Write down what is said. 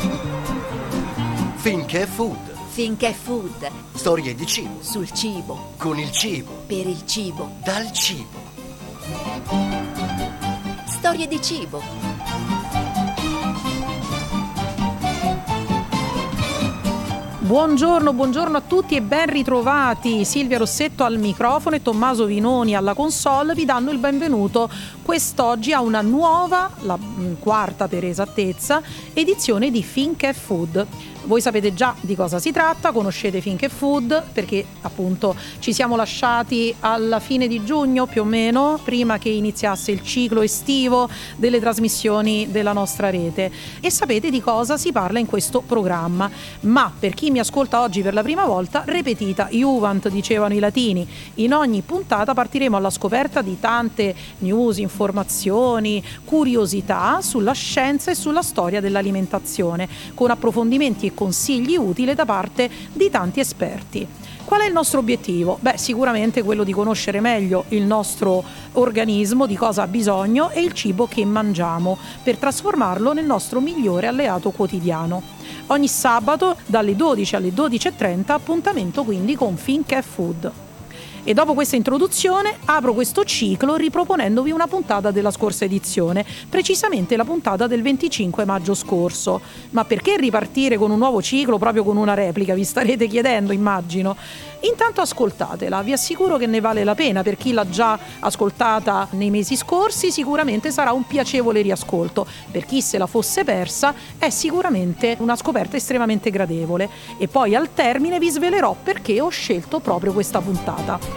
Finché Food. Finché Food. Storie di cibo. Sul cibo. Con il cibo. Per il cibo. Dal cibo. Storie di cibo. Buongiorno a tutti e ben ritrovati. Silvia Rossetto al microfono e Tommaso Vinoni alla console vi danno il benvenuto quest'oggi a una nuova, la quarta per esattezza, edizione di Finché Food. Voi sapete già di cosa si tratta, conoscete Finché Food perché appunto ci siamo lasciati alla fine di giugno più o meno, prima che iniziasse il ciclo estivo delle trasmissioni della nostra rete, e sapete di cosa si parla in questo programma. Ma per chi mi ascolta oggi per la prima volta, repetita iuvant, dicevano i latini. In ogni puntata partiremo alla scoperta di tante news, informazioni, curiosità sulla scienza e sulla storia dell'alimentazione, con approfondimenti e consigli utili da parte di tanti esperti. Qual è il nostro obiettivo? Sicuramente quello di conoscere meglio il nostro organismo, di cosa ha bisogno e il cibo che mangiamo, per trasformarlo nel nostro migliore alleato quotidiano. Ogni sabato dalle 12 alle 12:30 appuntamento quindi con Finché Food. E dopo questa introduzione apro questo ciclo riproponendovi una puntata della scorsa edizione, precisamente la puntata del 25 maggio scorso. Ma perché ripartire con un nuovo ciclo proprio con una replica? Vi starete chiedendo, immagino. Intanto ascoltatela, vi assicuro che ne vale la pena. Per chi l'ha già ascoltata nei mesi scorsi sicuramente sarà un piacevole riascolto. Per chi se la fosse persa è sicuramente una scoperta estremamente gradevole. E poi al termine vi svelerò perché ho scelto proprio questa puntata.